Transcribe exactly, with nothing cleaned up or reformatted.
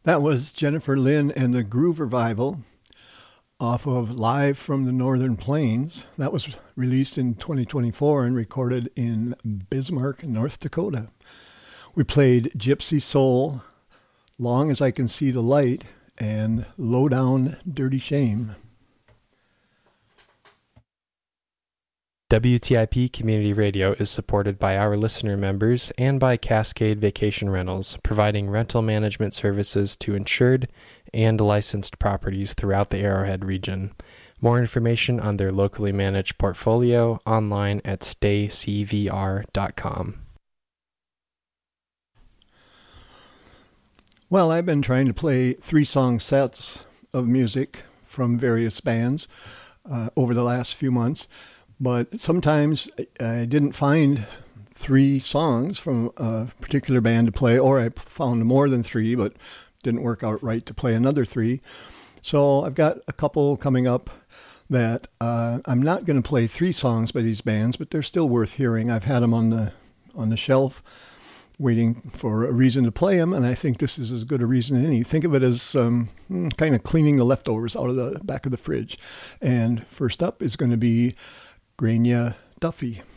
That was Jennifer Lynn and the Groove Revival off of Live from the Northern Plains. That was released in twenty twenty-four and recorded in Bismarck, North Dakota. We played Gypsy Soul, Long as I Can See the Light, and Low Down Dirty Shame. W T I P Community Radio is supported by our listener members and by Cascade Vacation Rentals, providing rental management services to insured and licensed properties throughout the Arrowhead region. More information on their locally managed portfolio online at stay c v r dot com. Well, I've been trying to play three-song sets of music from various bands uh, over the last few months. But sometimes I didn't find three songs from a particular band to play, or I found more than three, but didn't work out right to play another three. So I've got a couple coming up that uh, I'm not going to play three songs by these bands, but they're still worth hearing. I've had them on the on the shelf waiting for a reason to play them, and I think this is as good a reason as any. Think of it as um, kind of cleaning the leftovers out of the back of the fridge. And first up is going to be Grania Duffy.